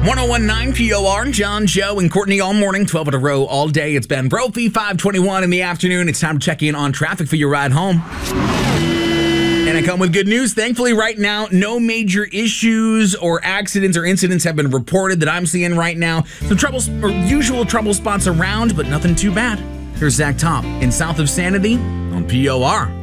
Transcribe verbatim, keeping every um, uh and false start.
ten P O R, John, Joe, and Courtney all morning, twelve in a row all day. It's Ben Brophy, five twenty-one in the afternoon. It's time to check in on traffic for your ride home. And I come with good news. Thankfully, right now, no major issues or accidents or incidents have been reported that I'm seeing right now. Some troubles or usual trouble spots around, but nothing too bad. Here's Zach Top in South of Sanity on P O R.